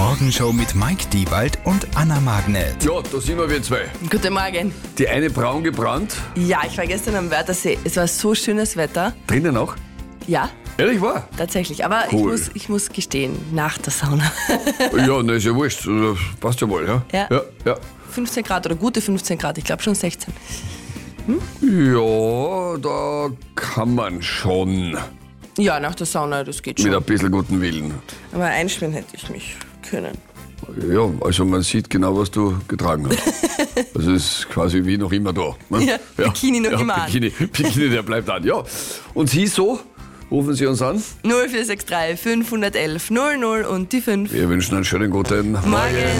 Morgenshow mit Mike Diewald und Anna Magnet. Ja, da sind wir zwei. Guten Morgen. Die eine braun gebrannt. Ja, ich war gestern am Wörthersee. Es war so schönes Wetter. Drinnen auch? Ja, Ehrlich wahr? tatsächlich. Aber Cool. ich muss gestehen, nach der Sauna. Ja, ne, ist ja wurscht. Passt ja wohl, ja? Ja. 15 Grad oder gute 15 Grad, ich glaube schon 16. Ja, da kann man schon. Ja, nach der Sauna, das geht Mit schon. ein bisschen guten Willen. Aber einschmieren hätte ich mich können. Ja, also man sieht genau, was du getragen hast. Also ist quasi wie noch immer da. Ne? Ja, Bikini noch immer an. Bikini, der bleibt an, ja. Und Sie so? Rufen Sie uns an. 0463 511 00 und die 5. Wir wünschen einen schönen guten Morgen.